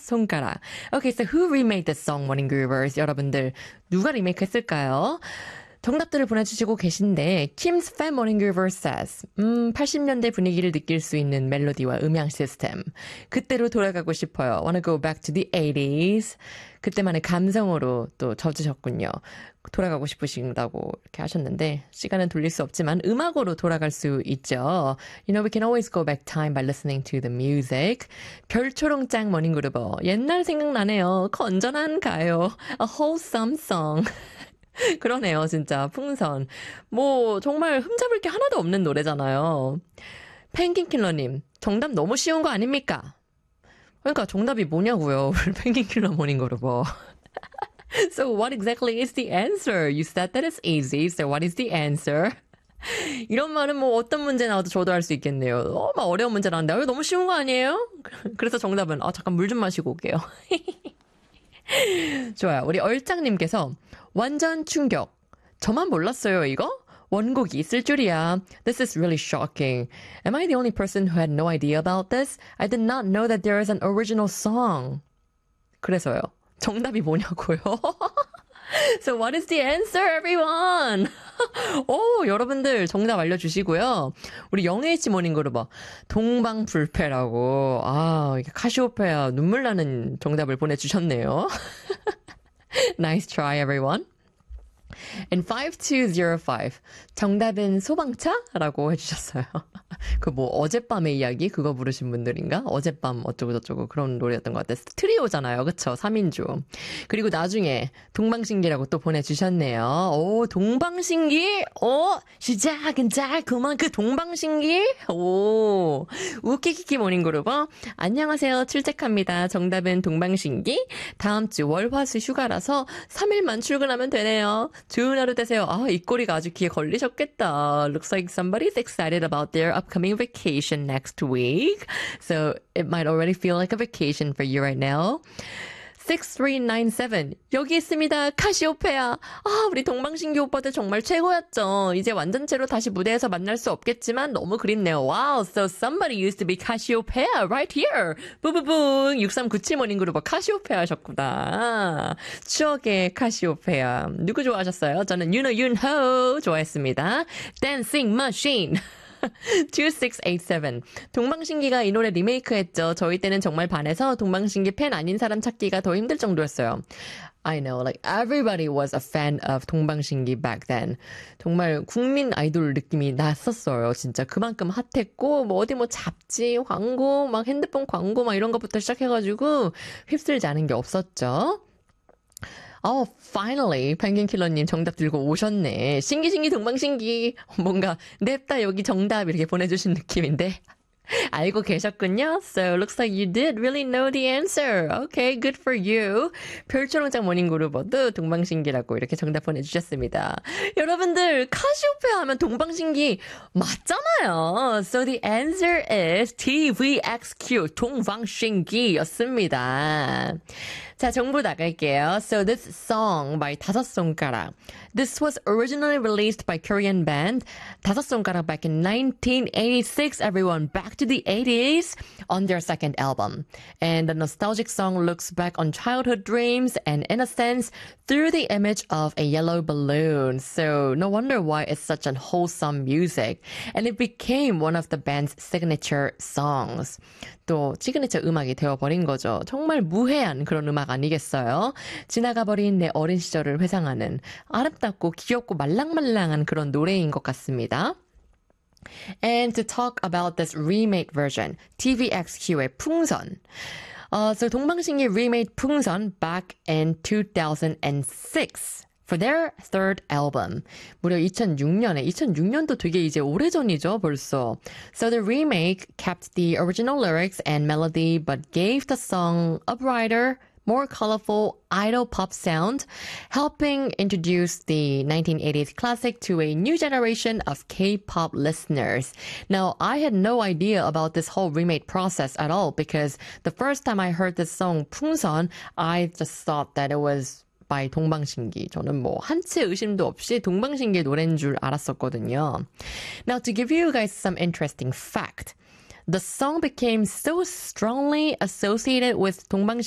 손가락. Okay, so who remade this song, Morning Groovers? 여러분들 누가 리메이크 했을까요? 정답들을 보내주시고 계신데 Kim's Fan Morning Groovers says 80년대 분위기를 느낄 수 있는 멜로디와 음향 시스템. 그때로 돌아가고 싶어요. Wanna go back to the 80s. 그때만의 감성으로 또 젖으셨군요. 돌아가고 싶으신다고 이렇게 하셨는데 시간은 돌릴 수 없지만 음악으로 돌아갈 수 있죠. You know, we can always go back time by listening to the music. 별초롱짱 머닝그루버. 옛날 생각나네요. 건전한 가요. A wholesome song. 그러네요, 진짜. 풍선. 뭐, 정말 흠잡을 게 하나도 없는 노래잖아요. 펭귄킬러님, 정답 너무 쉬운 거 아닙니까? 그러니까 정답이 뭐냐고요, 우리 펭귄킬러 모닝그루버. So what exactly is the answer? You said that it's easy, so what is the answer? 이런 말은 뭐 어떤 문제 나와도 저도 할 수 있겠네요. 막 어려운 문제 나왔는데 이거 너무 쉬운 거 아니에요? 그래서 정답은 잠깐 물 좀 마시고 올게요. 좋아요. 우리 얼짱님께서 완전 충격. 저만 몰랐어요, 이거? 원곡이 있을 줄이야. This is really shocking. Am I the only person who had no idea about this? I did not know that there is an original song. 그래서요. 정답이 뭐냐고요? So what is the answer, everyone? 오, 여러분들 정답 알려주시고요. 우리 영H 모닝그룹 동방불패라고. 이게 카시오페아 눈물 나는 정답을 보내주셨네요. Nice try, everyone. And 5205 정답은 소방차라고 해주셨어요. 그 뭐 어젯밤의 이야기 그거 부르신 분들인가? 어젯밤 어쩌고저쩌고 그런 노래였던 것 같아요. 트리오잖아요. 그쵸? 3인조. 그리고 나중에 동방신기라고 또 보내주셨네요. 오, 동방신기? 시작은 달콤한 그 동방신기? 오, 우키키키 모닝그룹. 안녕하세요. 출첵합니다. 정답은 동방신기. 다음 주 월화수 휴가라서 3일만 출근하면 되네요. 좋은 하루 되세요. 이 꼬리가 아주 귀에 걸리셨겠다. Looks like somebody's excited about their upcoming vacation next week. So it might already feel like a vacation for you right now. 6397 여기 있습니다. 카시오페아. 우리 동방신기 오빠들 정말 최고였죠. 이제 완전체로 다시 무대에서 만날 수 없겠지만 너무 그립네요. Wow, so somebody used to be Cassiopeia right here. 부부붕 6397 모닝그룹 카시오페아 하셨구나. 추억의 카시오페아. 누구 좋아하셨어요? 저는 윤호 좋아했습니다. Dancing Machine. 2687 동방신기가 이 노래 리메이크했죠. 저희 때는 정말 반해서 동방신기 팬 아닌 사람 찾기가 더 힘들 정도였어요. I know, like everybody was a fan of 동방신기 back then. 정말 국민 아이돌 느낌이 났었어요. 진짜 그만큼 핫했고 뭐 어디 뭐 잡지, 광고, 막 핸드폰 광고 막 이런 것부터 시작해가지고 휩쓸지 않은 게 없었죠. Finally, 펭귄킬러님 정답 들고 오셨네. 신기 동방신기. 뭔가 냅다 여기 정답 이렇게 보내주신 느낌인데 알고 계셨군요. So looks like you did really know the answer. Okay, good for you. 별초롱장 모닝그룹도 동방신기라고 이렇게 정답 보내주셨습니다. 여러분들 카시오페아 하면 동방신기 맞잖아요. So the answer is TVXQ 동방신기였습니다. 자, 정보 나갈게요. So this song by 다섯 손가락. This was originally released by Korean band 다섯 손가락 back in 1986. Everyone, back to the 80s on their second album. And the nostalgic song looks back on childhood dreams and innocence through the image of a yellow balloon. So no wonder why it's such a wholesome music. And it became one of the band's signature songs. 또 시그니처 음악이 되어버린 거죠. 정말 무해한 그런 음악 아니겠어요? 지나가버린 내 어린 시절을 회상하는 아름답고 귀엽고 말랑말랑한 그런 노래인 것 같습니다. And to talk about this remade version, TVXQ의 풍선. So 동방신기 remade 풍선 back in 2006. For their third album. 무려 2006년도 되게 이제 오래전이죠, 벌써. So the remake kept the original lyrics and melody but gave the song a brighter, more colorful idol pop sound, helping introduce the 1980s classic to a new generation of K-pop listeners. Now, I had no idea about this whole remake process at all because the first time I heard this song, 풍선, I just thought that it was by 동방신기. 저는 뭐 한치 의심도 없이 동방신기의 노래인 줄 알았었거든요. Now to give you guys some interesting fact. The song became so strongly associated with 동방신기